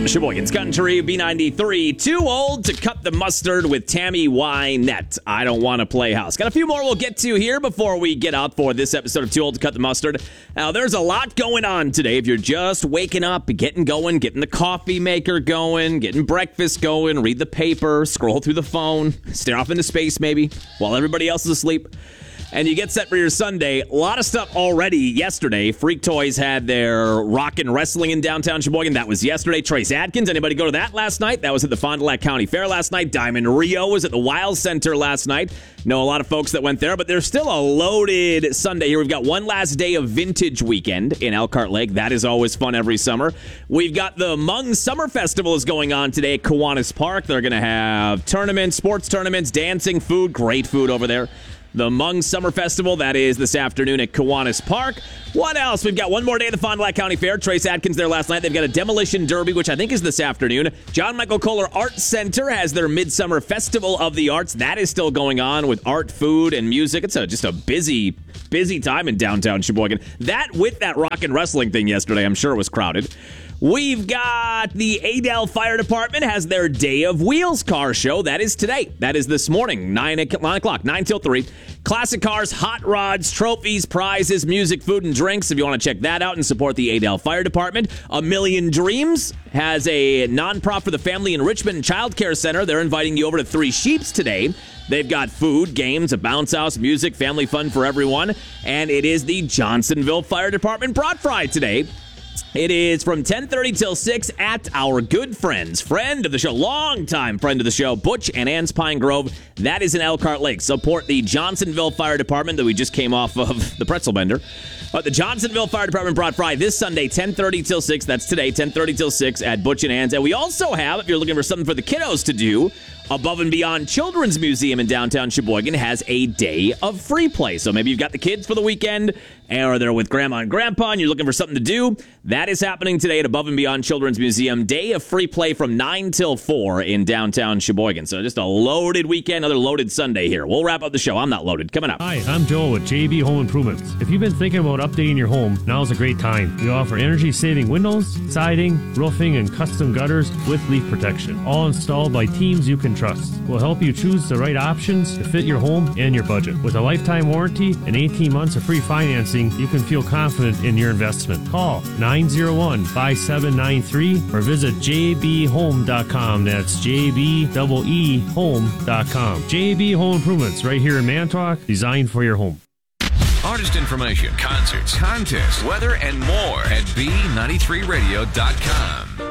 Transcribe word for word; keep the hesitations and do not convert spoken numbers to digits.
Sheboygan's Country, B ninety-three. Too old to cut the mustard with Tammy Wynette. I don't want to play house. Got a few more we'll get to here before we get out for this episode of Too Old to Cut the Mustard. Now, there's a lot going on today. If you're just waking up, getting going, getting the coffee maker going, getting breakfast going, read the paper, scroll through the phone, stare off into space maybe while everybody else is asleep, and you get set for your Sunday. A lot of stuff already yesterday. Freak Toys had their Rockin' Wrestling in downtown Sheboygan. That was yesterday. Trace Adkins, anybody go to that last night? That was at the Fond du Lac County Fair last night. Diamond Rio was at the Wild Center last night. Know a lot of folks that went there, but there's still a loaded Sunday here. We've got one last day of Vintage Weekend in Elkhart Lake. That is always fun every summer. We've got the Hmong Summer Festival is going on today at Kiwanis Park. They're going to have tournaments, sports tournaments, dancing, food, great food over there. The Hmong Summer Festival, that is this afternoon at Kiwanis Park. What else? We've got one more day at the Fond du Lac County Fair. Trace Adkins there last night. They've got a Demolition Derby, which I think is this afternoon. John Michael Kohler Art Center has their Midsummer Festival of the Arts. That is still going on with art, food, and music. It's a, just a busy, busy time in downtown Sheboygan. That with that Rockin' Wrestling thing yesterday, I'm sure was crowded. We've got the Adel Fire Department has their Day of Wheels car show. That is today. That is this morning, nine o'clock, nine till three. Classic cars, hot rods, trophies, prizes, music, food, and drinks. If you want to check that out and support the Adel Fire Department. A Million Dreams has a nonprofit for the Family Enrichment and Child Care Center. They're inviting you over to Three Sheeps today. They've got food, games, a bounce house, music, family fun for everyone. And it is the Johnsonville Fire Department Brat Fry today. It is from ten thirty till six at our good friends, friend of the show, longtime friend of the show, Butch and Ann's Pine Grove. That is in Elkhart Lake. Support the Johnsonville Fire Department that we just came off of the pretzel bender. But the Johnsonville Fire Department Brat Fry this Sunday, ten thirty till six. That's today, ten thirty till six at Butch and Ann's. And we also have, if you're looking for something for the kiddos to do, Above and Beyond Children's Museum in downtown Sheboygan has a day of free play. So maybe you've got the kids for the weekend, or they're with Grandma and Grandpa, and you're looking for something to do. That is happening today at Above and Beyond Children's Museum. Day of free play from nine till four in downtown Sheboygan. So just a loaded weekend, another loaded Sunday here. We'll wrap up the show. I'm not loaded. Coming up. Hi, I'm Joe with J B Home Improvements. If you've been thinking about updating your home, now's a great time. We offer energy-saving windows, siding, roofing, and custom gutters with leak protection. All installed by teams you can trust. We'll help you choose the right options to fit your home and your budget. With a lifetime warranty and eighteen months of free financing, you can feel confident in your investment. Call nine oh one, five seven nine three or visit j b home dot com. That's J B E E home dot com. J B Home Improvements right here in Manitowoc, designed for your home. Artist information, concerts, contests, weather, and more at b ninety-three radio dot com.